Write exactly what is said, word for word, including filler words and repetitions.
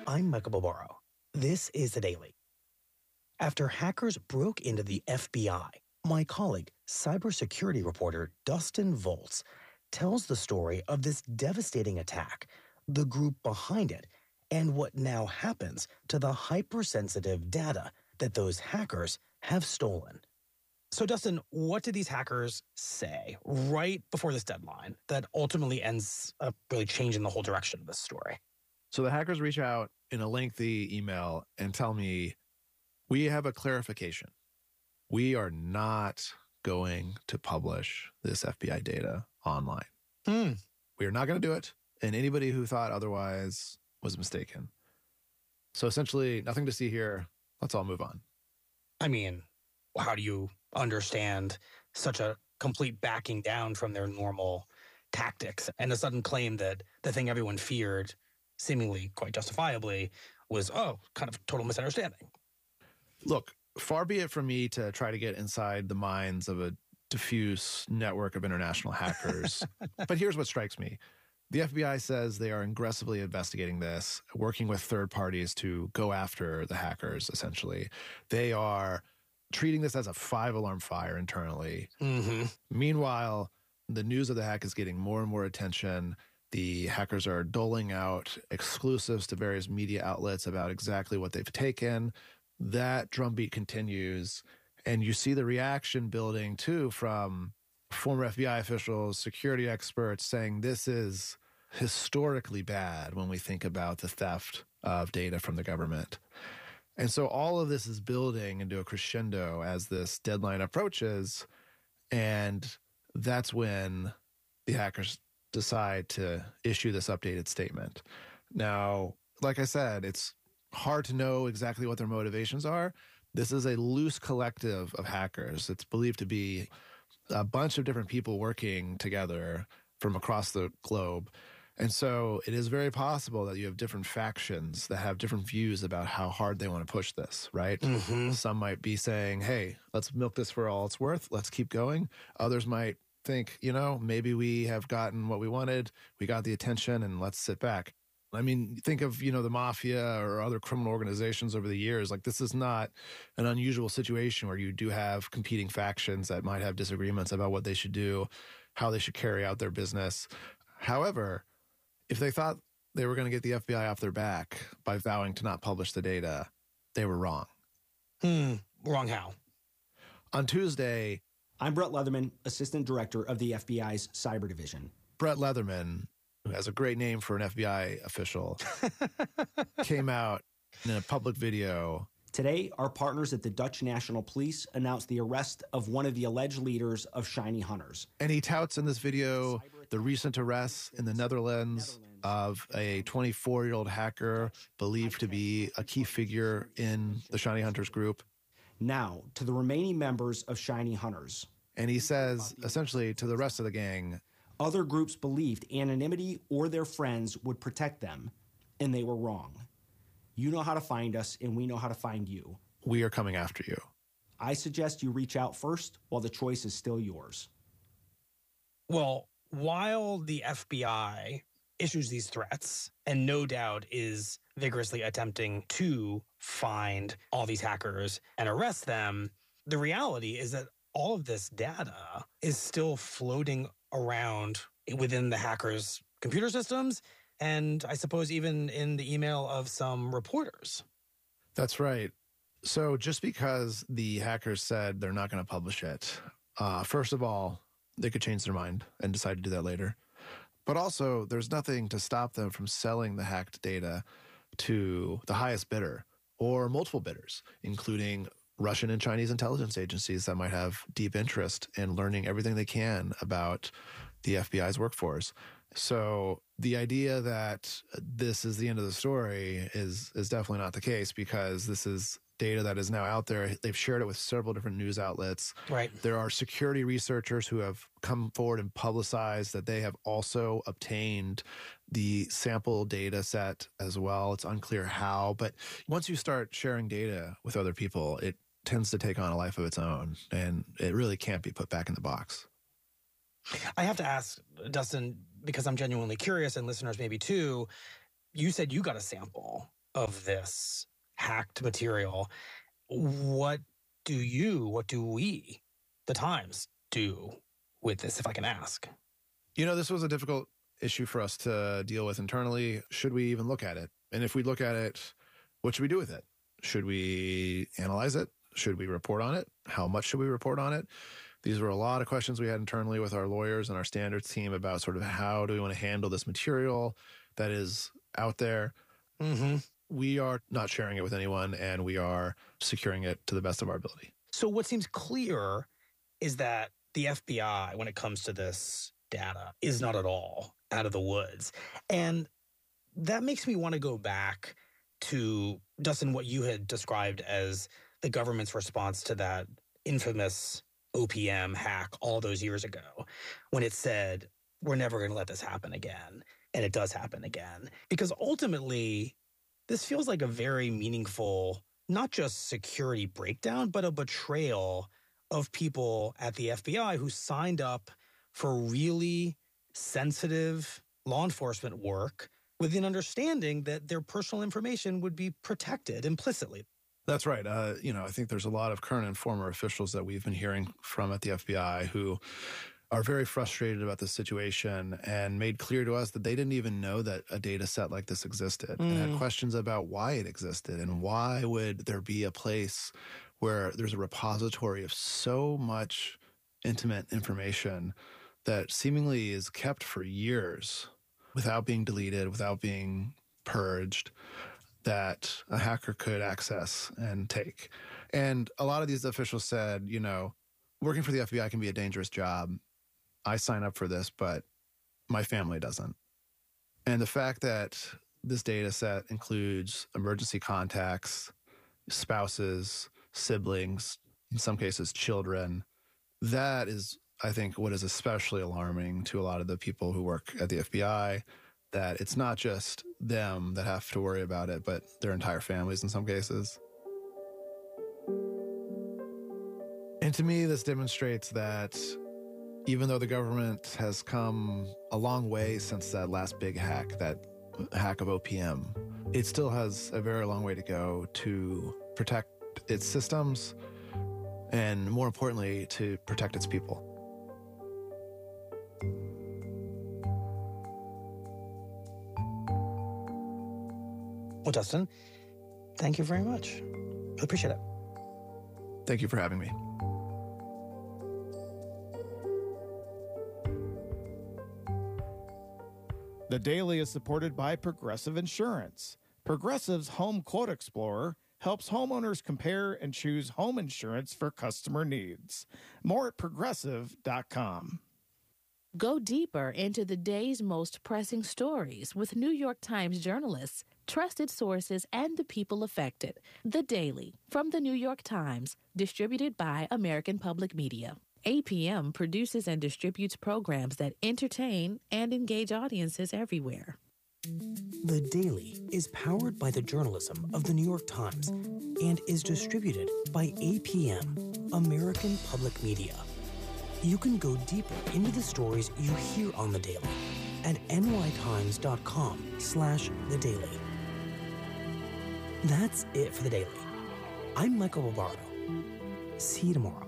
I'm Michael Barbaro. This is The Daily. After hackers broke into the F B I, my colleague, cybersecurity reporter Dustin Volz, tells the story of this devastating attack, the group behind it, and what now happens to the hypersensitive data that those hackers have stolen. So, Dustin, what did these hackers say right before this deadline that ultimately ends up really changing the whole direction of this story? So the hackers reach out in a lengthy email and tell me, we have a clarification. We are not going to publish this F B I data online. Hmm. We are not going to do it. And anybody who thought otherwise was mistaken. So essentially, nothing to see here. Let's all move on. I mean, how do you understand such a complete backing down from their normal tactics and a sudden claim that the thing everyone feared, seemingly quite justifiably, was, oh, kind of total misunderstanding? Look, far be it from me to try to get inside the minds of a diffuse network of international hackers. But here's what strikes me. The F B I says they are aggressively investigating this, working with third parties to go after the hackers, essentially. They are treating this as a five-alarm fire internally. Mm-hmm. Meanwhile, the news of the hack is getting more and more attention. The hackers are doling out exclusives to various media outlets about exactly what they've taken. That drumbeat continues. And you see the reaction building, too, from former F B I officials, security experts saying this is historically bad when we think about the theft of data from the government. And so all of this is building into a crescendo as this deadline approaches. And that's when the hackers decide to issue this updated statement. Now, like I said, it's hard to know exactly what their motivations are. This is a loose collective of hackers. It's believed to be a bunch of different people working together from across the globe. And so it is very possible that you have different factions that have different views about how hard they want to push this, right? Mm-hmm. Some might be saying, hey, let's milk this for all it's worth. Let's keep going. Others might think, you know, maybe we have gotten what we wanted. We got the attention and let's sit back. I mean, think of, you know, the mafia or other criminal organizations over the years. Like, this is not an unusual situation where you do have competing factions that might have disagreements about what they should do, how they should carry out their business. However, if they thought they were going to get the F B I off their back by vowing to not publish the data, they were wrong. Hmm. Wrong how? On Tuesday, I'm Brett Leatherman, Assistant Director of the F B I's Cyber Division. Brett Leatherman, who has a great name for an F B I official, came out in a public video. Today, our partners at the Dutch National Police announced the arrest of one of the alleged leaders of Shiny Hunters. And he touts in this video the recent arrests in the Netherlands of a twenty-four-year-old hacker believed to be a key figure in the Shiny Hunters group. Now, to the remaining members of Shiny Hunters. And he says, essentially, to the rest of the gang, other groups believed anonymity or their friends would protect them, and they were wrong. You know how to find us, and we know how to find you. We are coming after you. I suggest you reach out first while the choice is still yours. Well, while the F B I issues these threats, and no doubt is vigorously attempting to find all these hackers and arrest them, the reality is that all of this data is still floating around within the hackers' computer systems, and I suppose even in the email of some reporters. That's right. So just because the hackers said they're not going to publish it, uh, first of all, they could change their mind and decide to do that later. But also, there's nothing to stop them from selling the hacked data to the highest bidder or multiple bidders, including Russian and Chinese intelligence agencies that might have deep interest in learning everything they can about the F B I's workforce. So the idea that this is the end of the story is is definitely not the case, because this is data that is now out there. They've shared it with several different news outlets. Right. There are security researchers who have come forward and publicized that they have also obtained the sample data set as well. It's unclear how, but once you start sharing data with other people, it tends to take on a life of its own, and it really can't be put back in the box. I have to ask, Dustin, because I'm genuinely curious, and listeners maybe too, you said you got a sample of this hacked material. What do you, what do we, the Times, do with this, if I can ask? You know, this was a difficult issue for us to deal with internally. Should we even look at it? And if we look at it, what should we do with it? Should we analyze it? Should we report on it? How much should we report on it? These were a lot of questions we had internally with our lawyers and our standards team about sort of how do we want to handle this material that is out there. Mm-hmm. We are not sharing it with anyone, and we are securing it to the best of our ability. So what seems clear is that the F B I, when it comes to this data, is not at all out of the woods. And that makes me want to go back to, Dustin, what you had described as the government's response to that infamous O P M hack all those years ago, when it said, we're never going to let this happen again. And it does happen again. Because ultimately, this feels like a very meaningful, not just security breakdown, but a betrayal of people at the F B I who signed up for really sensitive law enforcement work with an understanding that their personal information would be protected implicitly. That's right. Uh, you know, I think there's a lot of current and former officials that we've been hearing from at the F B I who are very frustrated about this situation and made clear to us that they didn't even know that a data set like this existed, mm. and had questions about why it existed and why would there be a place where there's a repository of so much intimate information that seemingly is kept for years without being deleted, without being purged, that a hacker could access and take. And a lot of these officials said, you know, working for the F B I can be a dangerous job. I sign up for this, but my family doesn't. And the fact that this data set includes emergency contacts, spouses, siblings, in some cases children, that is, I think, what is especially alarming to a lot of the people who work at the F B I, that it's not just them that have to worry about it, but their entire families in some cases. And to me, this demonstrates that even though the government has come a long way since that last big hack, that hack of O P M, it still has a very long way to go to protect its systems and, more importantly, to protect its people. Well, Dustin, thank you very much. I appreciate it. Thank you for having me. The Daily is supported by Progressive Insurance. Progressive's Home Quote Explorer helps homeowners compare and choose home insurance for customer needs. More at progressive dot com. Go deeper into the day's most pressing stories with New York Times journalists, trusted sources, and the people affected. The Daily from the New York Times, distributed by American Public Media. A P M produces and distributes programs that entertain and engage audiences everywhere. The Daily is powered by the journalism of the New York Times and is distributed by A P M, American Public Media. You can go deeper into the stories you hear on The Daily at nytimes.com slash The Daily. That's it for The Daily. I'm Michael Barbaro. See you tomorrow.